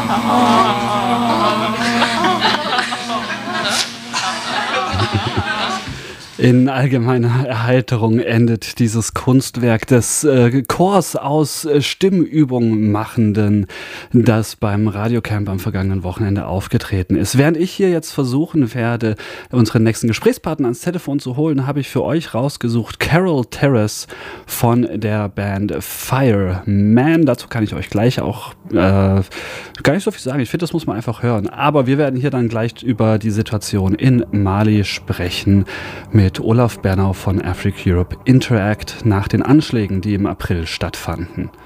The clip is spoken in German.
In allgemeiner Erheiterung endet dieses Kunstwerk des Chors aus Stimmübungen machenden, das beim Radiocamp am vergangenen Wochenende aufgetreten ist. Während ich hier jetzt versuchen werde, unseren nächsten Gesprächspartner ans Telefon zu holen, habe ich für euch rausgesucht Carol Terrace von der Band Fireman. Dazu kann ich euch gleich auch gar nicht so viel sagen. Ich finde, das muss man einfach hören. Aber wir werden hier dann gleich über die Situation in Mali sprechen mit Olaf Bernau von Afric Europe Interact nach den Anschlägen, die im April stattfanden.